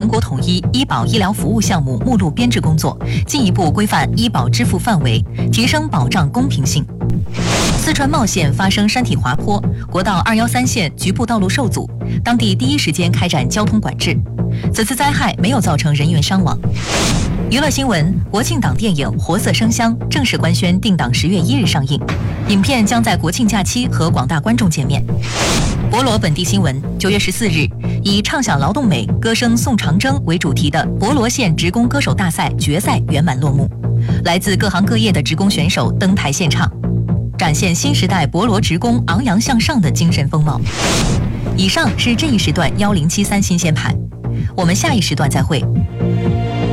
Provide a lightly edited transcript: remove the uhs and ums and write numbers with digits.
国统一医保医疗服务项目目录编制工作，进一步规范医保支付范围，提升保障公平性。四川茂县发生山体滑坡，国道213线局部道路受阻，当地第一时间开展交通管制。此次灾害没有造成人员伤亡。娱乐新闻：国庆档电影《活色生香》正式官宣定档10月1日上映，影片将在国庆假期和广大观众见面。博罗本地新闻：9月14日，以畅享劳动美、歌声颂长征为主题的博罗县职工歌手大赛决赛圆满落幕，来自各行各业的职工选手登台献唱，展现新时代博罗职工昂扬向上的精神风貌。以上是这一时段1073新鲜盘，我们下一时段再会。